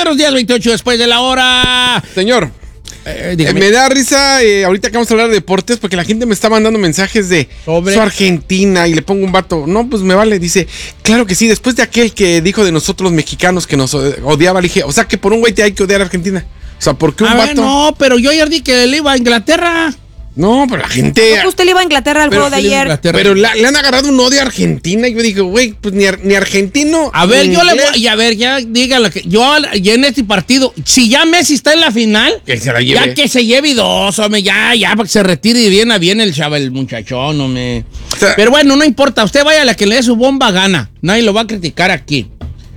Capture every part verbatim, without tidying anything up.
buenos días, veintiocho después de la hora. Señor, eh, eh, me da risa eh, ahorita que vamos a hablar de deportes porque la gente me está mandando mensajes de ¿Sobre? su Argentina y le pongo un vato. No, pues me vale. Dice, claro que sí, después de aquel que dijo de nosotros los mexicanos que nos odiaba, le dije, o sea que por un güey te hay que odiar a Argentina. O sea, ¿por qué un a vato? Ver, no, pero yo ayer di que le iba a Inglaterra. No, pero la gente... ¿Usted le iba a Inglaterra al juego de ayer? Pero la, le han agarrado un odio a Argentina. Y yo dije, güey, pues ni, ni argentino. A ver, yo le voy... Y a ver, ya dígalo que... Yo ya en este partido, si ya Messi está en la final... Que se la lleve. Ya que se lleve dos, hombre, ya, ya, para que se retire y viene a bien el chaval, el muchachón, hombre. O sea, pero bueno, no importa. Usted vaya a la que le dé su bomba, gana. Nadie lo va a criticar aquí.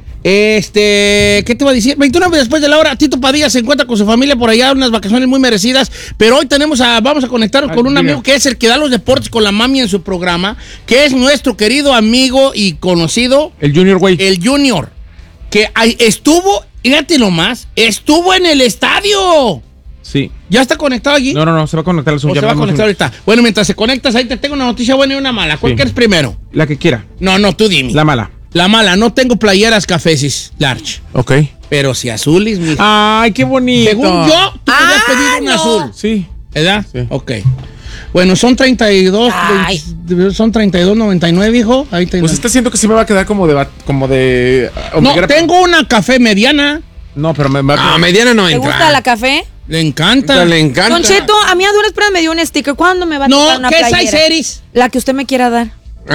Este, ¿qué te iba a decir? veintiuno después de la hora, Tito Padilla se encuentra con su familia por allá, unas vacaciones muy merecidas, pero hoy tenemos a, vamos a conectarnos Ay, con un mira. amigo que es el que da los deportes con la mami en su programa, que es nuestro querido amigo y conocido, el Junior, güey. El Junior, que estuvo, fíjate nomás, estuvo en el estadio. Sí. ¿Ya está conectado allí? No, no, no, se va a conectar al Zoom. O se va a conectar un... ahorita. Bueno, mientras se conectas, ahí te tengo una noticia buena y una mala. ¿Cuál sí. quieres primero? La que quiera. No, no, tú dime. La mala. La mala, no tengo playeras cafesis large. Ok. Pero si azulis, mi... Ay, qué bonito. Según yo, tú ah, podías pedir un no. azul. Sí. ¿Verdad? Sí. Ok. Bueno, son treinta y dos, veinte, son treinta y dos noventa y nueve, hijo. Ahí tengo. Pues está siento que sí me va a quedar como de... Como de no, tengo una café mediana. No, pero me va a... Ah, mediana no entra. ¿Te gusta la café? Le encanta. Le encanta. Don Cheto, a mí a duras penas me dio un sticker. ¿Cuándo me va a no, tocar una playera? No, ¿qué size eres? La que usted me quiera dar.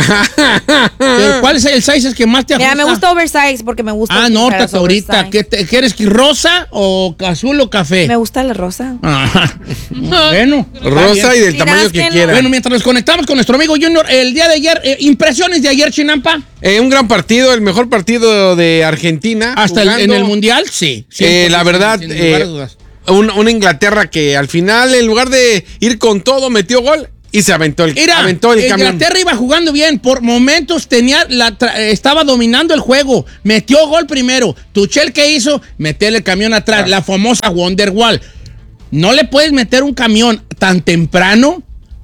¿Pero cuál es el size que más te ajusta? Mira, me gusta oversize porque me gusta. Ah, no, hasta ahorita. ¿Qué, te, ¿Qué eres? ¿Rosa o azul o café? Me gusta la rosa. Ah, bueno. Rosa y del tamaño que, que quiera. Bueno, mientras nos conectamos con nuestro amigo Junior, el día de ayer, eh, impresiones de ayer, Chinampa. Eh, un gran partido, el mejor partido de Argentina. Hasta el, en el Mundial, sí. Eh, la verdad, sin, sin eh, un, una Inglaterra que al final, en lugar de ir con todo, metió gol. Y se aventó el, Era, aventó el camión. Inglaterra iba jugando bien. Por momentos tenía la estaba dominando el juego. Metió gol primero. Tuchel, ¿qué hizo? Meterle el camión atrás. Ah. La famosa Wonderwall. No le puedes meter un camión tan temprano.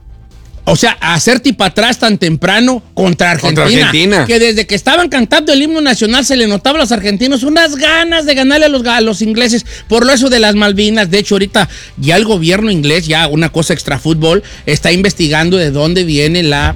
O sea, hacer tipo atrás tan temprano contra Argentina, contra Argentina. Que desde que estaban cantando el himno nacional se le notaba a los argentinos unas ganas de ganarle a los, a los ingleses por lo eso de las Malvinas. De hecho, ahorita ya el gobierno inglés, ya una cosa extra fútbol, está investigando de dónde viene la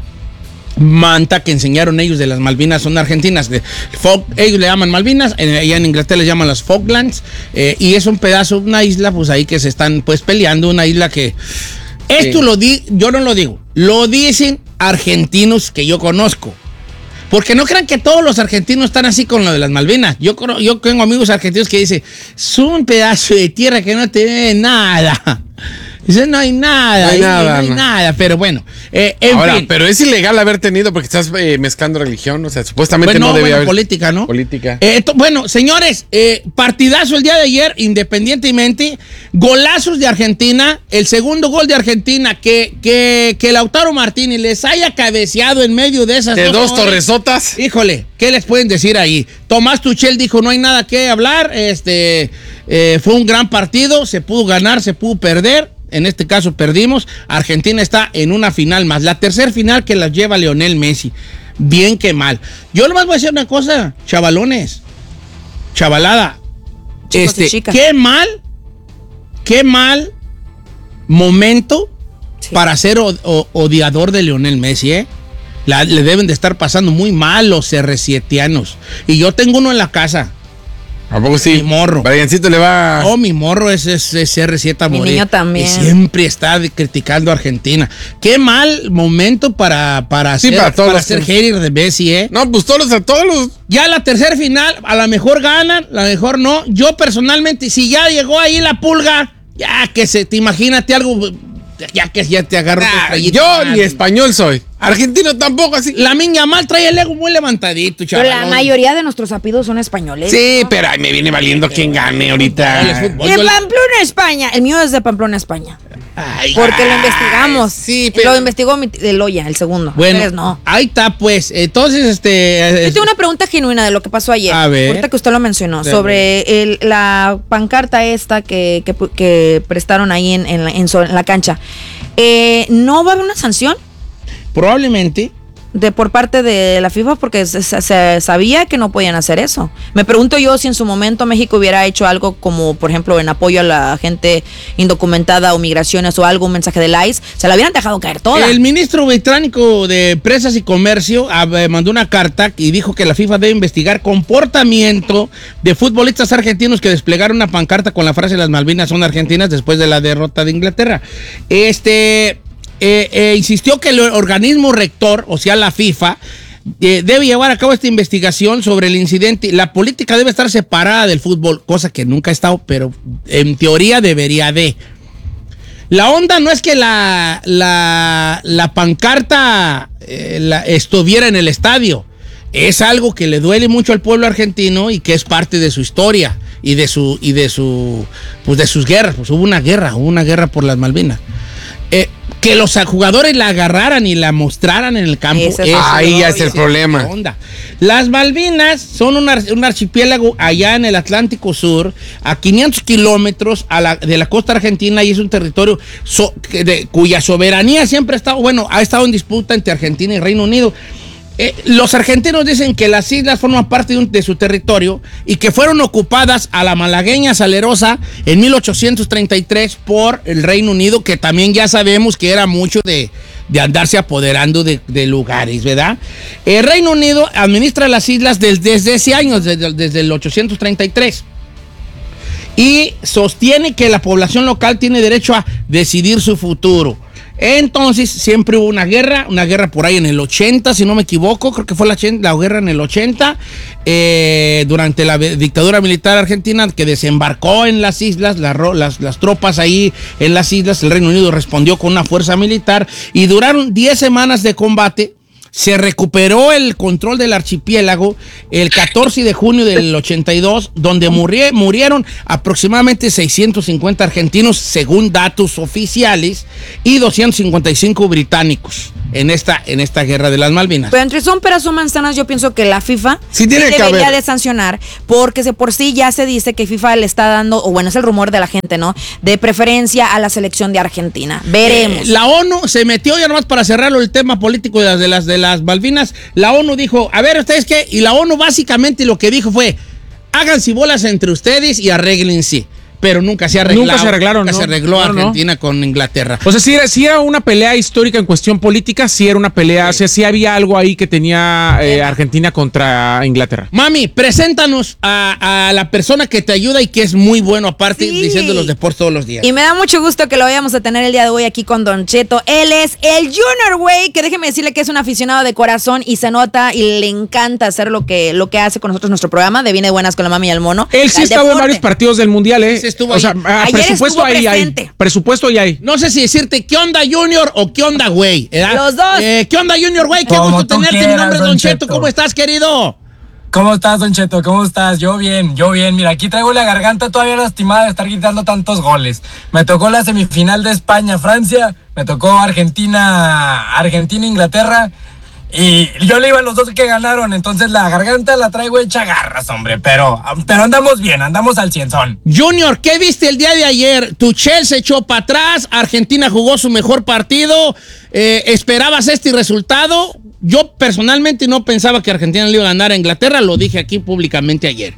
manta que enseñaron ellos de las Malvinas. Son argentinas. De, Fog, ellos le llaman Malvinas, en, allá en Inglaterra le llaman las Falklands. Eh, y es un pedazo, una isla, pues ahí que se están pues peleando, una isla que... Esto sí. lo di, yo no lo digo, lo dicen argentinos que yo conozco. Porque no crean que todos los argentinos están así con lo de las Malvinas. Yo, yo tengo amigos argentinos que dicen, es un pedazo de tierra que no tiene nada. Dice, no hay nada, no hay, ahí, nada, no hay no. nada, pero bueno. Eh, en Ahora, fin. pero es ilegal haber tenido porque estás eh, mezclando religión, o sea, supuestamente bueno, no debe bueno, haber... política, ¿no? Política. Eh, to, bueno, señores, eh, partidazo el día de ayer, independientemente, golazos de Argentina, el segundo gol de Argentina, que, que, que Lautaro Martínez les haya cabeceado en medio de esas de dos, dos torresotas. Híjole, ¿qué les pueden decir ahí? Tomás Tuchel dijo, no hay nada que hablar, este, eh, fue un gran partido, se pudo ganar, se pudo perder. En este caso perdimos. Argentina está en una final más. La tercera final que la lleva Lionel Messi. Bien que mal. Yo nomás voy a decir una cosa, chavalones. Chavalada. Chicos este, qué mal, qué mal momento sí. para ser o, o, odiador de Lionel Messi, ¿eh? La, le deben de estar pasando muy mal los erre siete-anos. Y yo tengo uno en la casa. ¿A poco sí? Mi morro. Briancito le va... Oh, mi morro es, es, es erre siete a morir. Mi niño también. Y siempre está criticando a Argentina. Qué mal momento para, para sí, ser, para, todos para los ser hater de Messi, ¿eh? No, pues todos los, todos los... Ya la tercera final, a lo mejor ganan, a lo mejor no. Yo personalmente, si ya llegó ahí la pulga, ya que se, te imagínate algo... Ya que ya te agarro. Nah, yo mal. Ni español soy. Argentino tampoco así. La Miña Mal trae el ego muy levantadito, chaval. Pero la mayoría de nuestros apellidos son españoles. Sí, ¿no? Pero ay, me viene valiendo quien gane ahorita. De Pamplona, España. El mío es de Pamplona, España. Ay, porque ay, lo investigamos. Sí, pero... Lo investigó de Loya, el segundo. Bueno, Ustedes no. Ahí está, pues. Entonces, este... Yo tengo una pregunta genuina de lo que pasó ayer. A ver. Ahorita que usted lo mencionó. Sí. Sobre el, la pancarta esta que, que, que prestaron ahí en, en, la, en, en la cancha. Eh, ¿No va a haber una sanción? Probablemente. de por parte de la FIFA porque se, se sabía que no podían hacer eso. Me pregunto yo si en su momento México hubiera hecho algo como, por ejemplo, en apoyo a la gente indocumentada o migraciones o algo, un mensaje del I C E, se la hubieran dejado caer toda. El ministro británico de Empresas y Comercio eh, mandó una carta y dijo que la FIFA debe investigar comportamiento de futbolistas argentinos que desplegaron una pancarta con la frase "Las Malvinas son argentinas" después de la derrota de Inglaterra. Este... Eh, eh, insistió que el organismo rector, o sea la FIFA, eh, debe llevar a cabo esta investigación sobre el incidente. La política debe estar separada del fútbol, cosa que nunca ha estado, pero en teoría debería de. La onda no es que la, la, la pancarta eh, la, estuviera en el estadio. Es algo que le duele mucho al pueblo argentino y que es parte de su historia y de su y de su pues de sus guerras. Pues hubo una guerra, hubo una guerra por las Malvinas. Eh, que los jugadores la agarraran y la mostraran en el campo. Es ahí ya es el problema. Onda. Las Malvinas son un, ar, un archipiélago allá en el Atlántico Sur, a quinientos kilómetros a la, de la costa argentina, y es un territorio so, de, cuya soberanía siempre ha estado, bueno, ha estado en disputa entre Argentina y Reino Unido. Eh, los argentinos dicen que las islas forman parte de, un, de su territorio y que fueron ocupadas a la malagueña salerosa en mil ochocientos treinta y tres por el Reino Unido, que también ya sabemos que era mucho de, de andarse apoderando de, de lugares, ¿verdad? El Reino Unido administra las islas desde, desde ese año, desde, desde el ochocientos treinta y tres. Y sostiene que la población local tiene derecho a decidir su futuro. Entonces siempre hubo una guerra, una guerra por ahí en el ochenta, si no me equivoco, creo que fue la, la guerra en el ochenta, eh, durante la dictadura militar argentina, que desembarcó en las islas, la, las, las tropas ahí en las islas. El Reino Unido respondió con una fuerza militar y duraron diez semanas de combate. Se recuperó el control del archipiélago el catorce de junio del ochenta y dos, donde murie, murieron aproximadamente seiscientos cincuenta argentinos, según datos oficiales, y doscientos cincuenta y cinco británicos en esta, en esta guerra de las Malvinas. Pero entre son peras o manzanas, yo pienso que la FIFA sí tiene que debería haber. de sancionar, porque de por sí ya se dice que FIFA le está dando, o bueno, es el rumor de la gente, ¿no?, de preferencia a la selección de Argentina. Veremos. Eh, la ONU se metió, ya nomás para cerrarlo el tema político de las, de las, de las Malvinas. La ONU dijo, a ver, ¿ustedes qué? Y la ONU básicamente lo que dijo fue, háganse bolas entre ustedes y arréglense. Pero nunca se arreglaron. Nunca se arreglaron, Nunca ¿no? se arregló no, Argentina no. con Inglaterra. O sea, si era, si era una pelea histórica en cuestión política, sí era una pelea, sí. O sea, sí había algo ahí que tenía eh, Argentina contra Inglaterra. Mami, preséntanos a, a la persona que te ayuda y que es muy bueno, aparte, sí, diciendo los deportes todos los días. Y me da mucho gusto que lo vayamos a tener el día de hoy aquí con Don Cheto. Él es el Junior, güey, que déjeme decirle que es un aficionado de corazón y se nota y le encanta hacer lo que, lo que hace con nosotros nuestro programa de Viene de Buenas con la Mami y el Mono. Él sí estaba en varios partidos del Mundial, ¿eh? Sí, estuvo o sea, ahí. presupuesto ahí hay. Presupuesto ahí hay. No sé si decirte qué onda Junior o qué onda güey. Los dos. Eh, ¿Qué onda Junior güey? Qué gusto tenerte. Quieras, mi nombre es Don Cheto. Cheto. ¿Cómo estás, querido? ¿Cómo estás, Don Cheto? ¿Cómo estás? Yo bien, yo bien. Mira, aquí traigo la garganta todavía lastimada de estar gritando tantos goles. Me tocó la semifinal de España-Francia, me tocó Argentina, Argentina-Inglaterra. Y yo le iba a los dos que ganaron, entonces la garganta la traigo hecha garras, hombre, pero, pero andamos bien, andamos al cienzón. Junior, ¿qué viste el día de ayer? Tuchel se echó para atrás, Argentina jugó su mejor partido, eh, ¿esperabas este resultado? Yo personalmente no pensaba que Argentina le iba a ganar a Inglaterra, lo dije aquí públicamente ayer.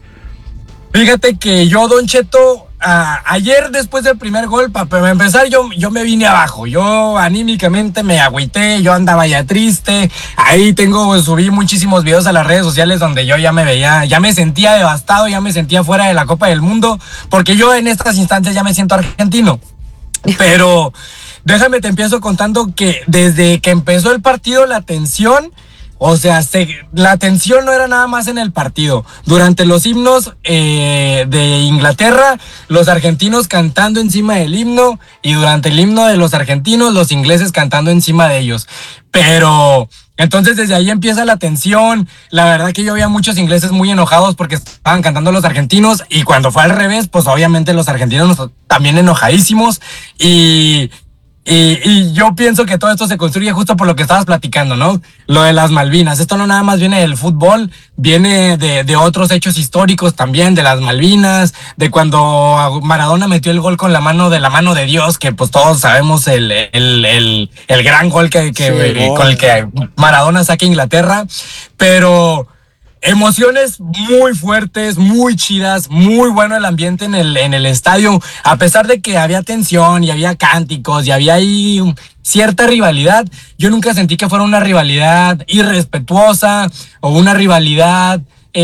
Fíjate que yo, Don Cheto, Uh, ayer después del primer gol, para empezar, yo, yo me vine abajo. Yo anímicamente me agüité, yo andaba ya triste. Ahí tengo, subí muchísimos videos a las redes sociales donde yo ya me veía, ya me sentía devastado, ya me sentía fuera de la Copa del Mundo, porque yo en estas instancias ya me siento argentino. Pero déjame te empiezo contando que desde que empezó el partido la tensión, o sea, se, la tensión no era nada más en el partido. Durante los himnos eh, de Inglaterra, los argentinos cantando encima del himno, y durante el himno de los argentinos, los ingleses cantando encima de ellos. Pero entonces desde ahí empieza la tensión. La verdad que yo veía muchos ingleses muy enojados porque estaban cantando los argentinos, y cuando fue al revés, pues obviamente los argentinos también enojadísimos. Y... Y, y yo pienso que todo esto se construye justo por lo que estabas platicando, ¿no? Lo de las Malvinas. Esto no nada más viene del fútbol, viene de, de otros hechos históricos también, de las Malvinas, de cuando Maradona metió el gol con la mano de la mano de Dios, que pues todos sabemos el, el, el, el gran gol que, que, sí, con el que Maradona saca a Inglaterra. Pero emociones muy fuertes, muy chidas, muy bueno el ambiente en el, en el estadio, a pesar de que había tensión y había cánticos y había ahí cierta rivalidad. Yo nunca sentí que fuera una rivalidad irrespetuosa o una rivalidad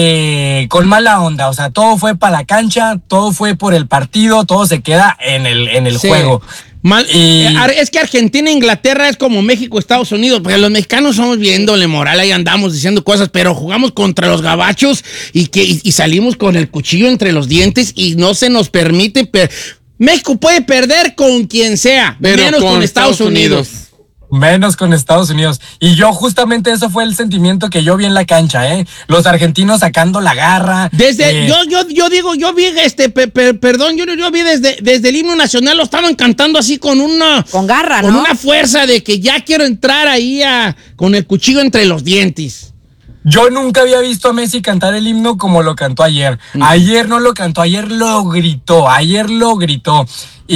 eh, con mala onda. O sea, todo fue para la cancha, todo fue por el partido, todo se queda en el, en el sí. juego. Mal, y... Es que Argentina e Inglaterra es como México, Estados Unidos, porque los mexicanos somos bien doble moral, ahí andamos diciendo cosas, pero jugamos contra los gabachos y, que, y, y salimos con el cuchillo entre los dientes y no se nos permite. Per... México puede perder con quien sea, pero menos con, con Estados, Estados Unidos. Unidos. Menos con Estados Unidos. Y yo justamente eso fue el sentimiento que yo vi en la cancha, ¿eh? Los argentinos sacando la garra. Desde, eh, yo, yo, yo digo, yo vi este, pe, pe, perdón, yo, yo vi desde, desde el himno nacional, lo estaban cantando así con una... Con garra, con ¿no? Con una fuerza de que ya quiero entrar ahí a, con el cuchillo entre los dientes. Yo nunca había visto a Messi cantar el himno como lo cantó ayer. Mm. Ayer no lo cantó, ayer lo gritó, ayer lo gritó.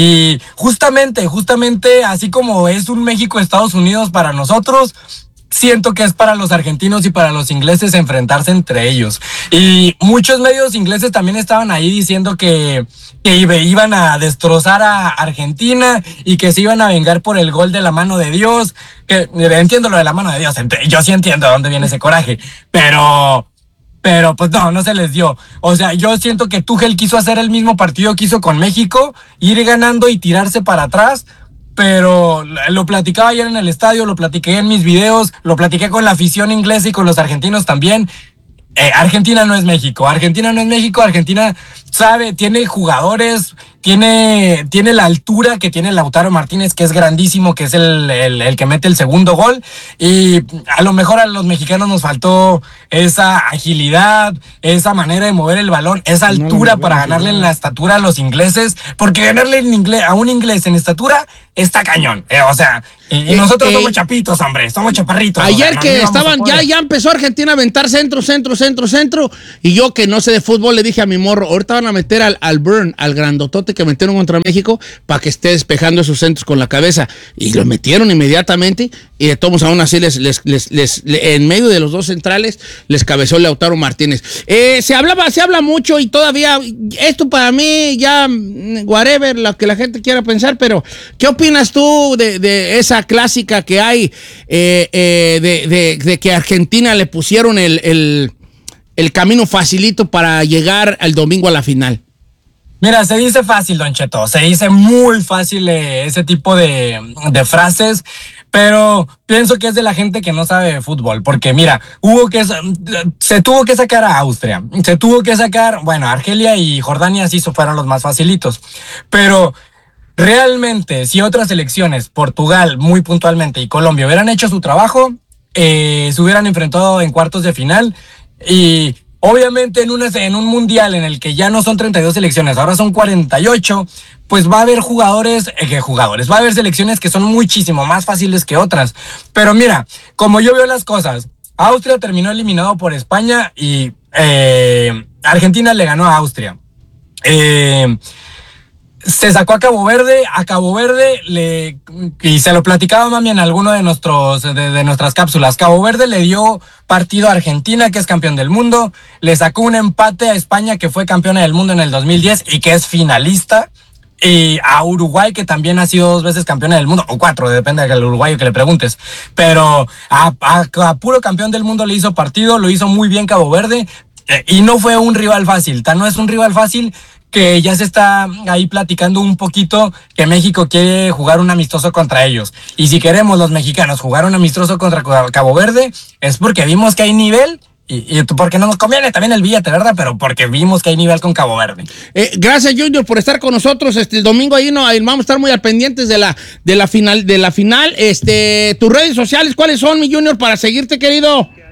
Y justamente, justamente así como es un México-Estados Unidos para nosotros, siento que es para los argentinos y para los ingleses enfrentarse entre ellos. Y muchos medios ingleses también estaban ahí diciendo que, que iban a destrozar a Argentina y que se iban a vengar por el gol de la mano de Dios. Que entiendo lo de la mano de Dios, yo sí entiendo de dónde viene ese coraje, pero... Pero pues no, no se les dio. O sea, yo siento que Tuchel quiso hacer el mismo partido que hizo con México, ir ganando y tirarse para atrás, pero lo platicaba ayer en el estadio, lo platiqué en mis videos, lo platiqué con la afición inglesa y con los argentinos también. Eh, Argentina no es México, Argentina no es México, Argentina sabe, tiene jugadores, tiene, tiene la altura que tiene Lautaro Martínez, que es grandísimo, que es el, el, el que mete el segundo gol, y a lo mejor a los mexicanos nos faltó esa agilidad, esa manera de mover el balón, esa altura no, no, para no, ganarle en la estatura a los ingleses, porque ganarle en inglés, a un inglés en estatura está cañón, eh, o sea, y, y nosotros eh, somos chapitos, hombre, somos chaparritos. Ayer o sea, que no estaban, ya, ya empezó Argentina a aventar centro, centro, centro, centro, y yo que no sé de fútbol le dije a mi morro, ahorita van a meter al, al Burn, al grandotote que metieron contra México, para que esté despejando esos centros con la cabeza, y lo metieron inmediatamente, y de todos aún así les, les, les, les, les, en medio de los dos centrales, les cabezó Lautaro Martínez. Eh, se hablaba, se habla mucho, y todavía, esto para mí, ya, whatever, lo que la gente quiera pensar, pero, ¿qué opinas tú de, de esa clásica que hay, eh, eh, de, de, de que a Argentina le pusieron el, el, el camino facilito para llegar al domingo a la final? Mira, se dice fácil, Don Cheto, se dice muy fácil eh, ese tipo de, de frases, pero pienso que es de la gente que no sabe de fútbol, porque mira, hubo que se tuvo que sacar a Austria, se tuvo que sacar, bueno, Argelia y Jordania sí fueron los más facilitos, pero realmente si otras selecciones, Portugal muy puntualmente y Colombia hubieran hecho su trabajo, eh, se hubieran enfrentado en cuartos de final. Y obviamente en, una, en un mundial en el que ya no son treinta y dos selecciones, ahora son cuarenta y ocho, pues va a haber jugadores, eh, jugadores, va a haber selecciones que son muchísimo más fáciles que otras. Pero mira, como yo veo las cosas, Austria terminó eliminado por España y eh, Argentina le ganó a Austria. Eh... Se sacó a Cabo Verde, a Cabo Verde le, y se lo platicaba mami en alguno de nuestros de, de nuestras cápsulas. Cabo Verde le dio partido a Argentina, que es campeón del mundo, le sacó un empate a España, que fue campeona del mundo en el dos mil diez y que es finalista, y a Uruguay, que también ha sido dos veces campeona del mundo, o cuatro, depende del uruguayo que le preguntes, pero a, a, a puro campeón del mundo le hizo partido, lo hizo muy bien Cabo Verde, eh, y no fue un rival fácil, tan no es un rival fácil que ya se está ahí platicando un poquito que México quiere jugar un amistoso contra ellos. Y si queremos los mexicanos jugar un amistoso contra Cabo Verde, es porque vimos que hay nivel y, y porque no nos conviene también el billete, ¿verdad? Pero porque vimos que hay nivel con Cabo Verde. Eh, gracias, Junior, por estar con nosotros. Este, el domingo ahí, no, ahí vamos a estar muy al pendientes de la, de la final. De la final. Este, tus redes sociales, ¿cuáles son, mi Junior, para seguirte, querido?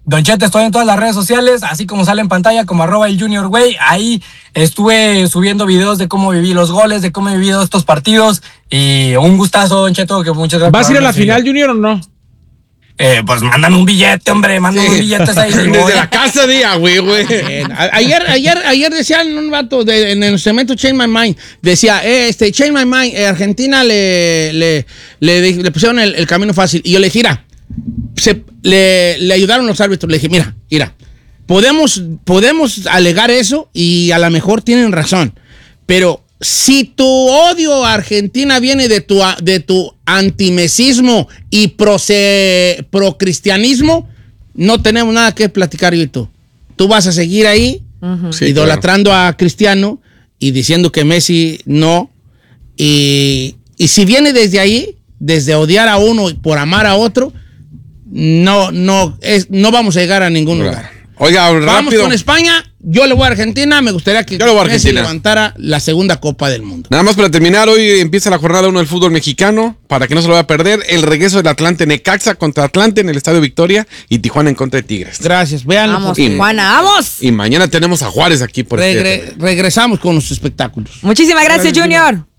Don Cheto, estoy en todas las redes sociales, así como sale en pantalla, como arroba el Junior Güey. Ahí estuve subiendo videos de cómo viví los goles, de cómo he vivido estos partidos. Y un gustazo, Don Cheto, que muchas gracias. ¿Vas a ir a la final, Junior, o no? Eh, pues mándame un billete, hombre, mándame sí. un billete ahí. Desde la casa día, güey, güey. Ayer, ayer, ayer decían un vato de, en el segmento Change My Mind, decía, eh, este, Change My Mind, eh, Argentina le, le, le, le pusieron el, el camino fácil. Y yo le dije, mira, se, le, le ayudaron los árbitros. Le dije, mira, mira, podemos, podemos alegar eso y a lo mejor tienen razón, pero si tu odio a Argentina viene de tu, de tu antimesismo y procristianismo, no tenemos nada que platicar yo y tú. Tú vas a seguir ahí, uh-huh. sí, idolatrando claro. a Cristiano y diciendo que Messi no. Y, y si viene desde ahí, desde odiar a uno por amar a otro, no, no, es, no vamos a llegar a ningún claro. lugar. Oiga, rápido. Vamos con España. Yo le voy a Argentina. Me gustaría que Messi levantara la segunda Copa del Mundo. Nada más para terminar, hoy empieza la jornada uno del fútbol mexicano. Para que no se lo vaya a perder, el regreso del Atlante. Necaxa contra Atlante en el Estadio Victoria y Tijuana en contra de Tigres. Gracias. Véanlo. Vamos, Tijuana, vamos. Y mañana tenemos a Juárez aquí por Regre- este Regresamos con los espectáculos. Muchísimas gracias, gracias Junior.